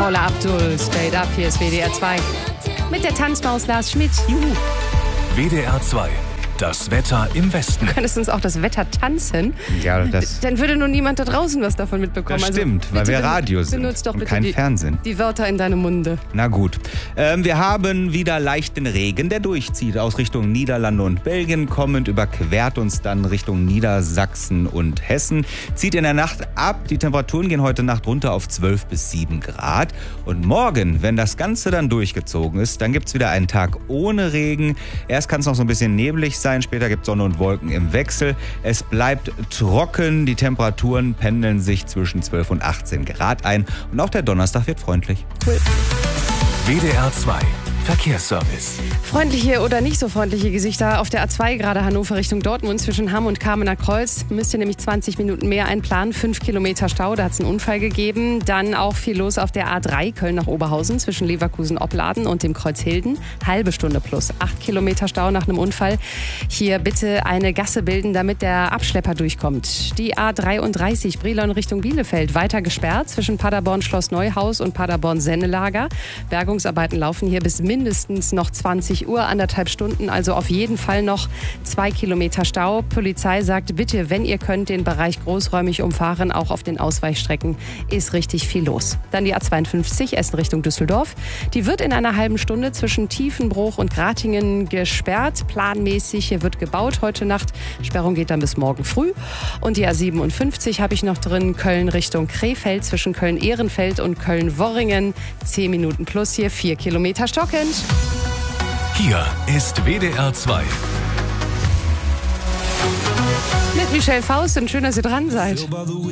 Paula Abdul, Straight Up, hier ist WDR 2. Mit der Tanzmaus Lars Schmidt. Juhu. WDR 2. Das Wetter im Westen. Du könntest uns auch das Wetter tanzen. Ja, Dann würde nun niemand da draußen was davon mitbekommen. das stimmt, weil wir Radio sind benutzt doch und bitte kein Fernsehen. die Wörter in deinem Munde. Na gut. Wir haben wieder leichten Regen, der durchzieht aus Richtung Niederlande und Belgien kommend, überquert uns dann Richtung Niedersachsen und Hessen. Zieht in der Nacht ab. Die Temperaturen gehen heute Nacht runter auf 12 bis 7 Grad. Und morgen, wenn das Ganze dann durchgezogen ist, dann gibt es wieder einen Tag ohne Regen. Erst kann es noch so ein bisschen neblig sein, später gibt es Sonne und Wolken im Wechsel. Es bleibt trocken, die Temperaturen pendeln sich zwischen 12 und 18 Grad ein. Und auch der Donnerstag wird freundlich. Cool. WDR 2. Verkehrsservice. Freundliche oder nicht so freundliche Gesichter auf der A2, gerade Hannover Richtung Dortmund zwischen Hamm und Kamener Kreuz. Müsst ihr nämlich 20 Minuten mehr einplanen. 5 Kilometer Stau, da hat es einen Unfall gegeben. Dann auch viel los auf der A3 Köln nach Oberhausen zwischen Leverkusen-Opladen und dem Kreuz Hilden. Halbe Stunde plus 8 Kilometer Stau nach einem Unfall. Hier bitte eine Gasse bilden, damit der Abschlepper durchkommt. Die A33 Brilon Richtung Bielefeld weiter gesperrt zwischen Paderborn Schloss Neuhaus und Paderborn Sennelager. Bergungsarbeiten laufen hier bis mindestens noch 20 Uhr, 1,5 Stunden, also auf jeden Fall noch 2 Kilometer Stau. Polizei sagt, bitte, wenn ihr könnt, den Bereich großräumig umfahren, auch auf den Ausweichstrecken ist richtig viel los. Dann die A52 Essen Richtung Düsseldorf. Die wird in einer halben Stunde zwischen Tiefenbruch und Gratingen gesperrt. Planmäßig, hier wird gebaut heute Nacht. Sperrung geht dann bis morgen früh. Und die A57 habe ich noch drin, Köln Richtung Krefeld zwischen Köln-Ehrenfeld und Köln-Worringen. 10 Minuten plus hier, 4 Kilometer stockend. Hier ist WDR 2. Mit Michelle Faust und schön, dass ihr dran seid.